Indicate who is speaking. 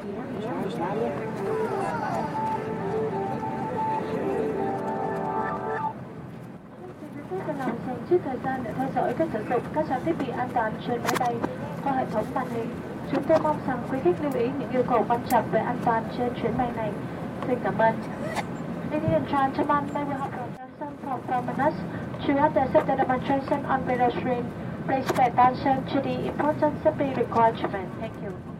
Speaker 1: dành chút thời gian để theo dõi cách sử dụng các trang thiết bị an toàn trên máy bay qua hệ thống màn hình. Chúng tôi mong rằng quý khách lưu ý những yêu cầu quan trọng về an toàn trên chuyến bay này. Xin cảm ơn. Ladies and gentlemen, may we have your attention from us throughout the safety demonstration on radar screen. Please pay attention to the important safety requirements. Thank you.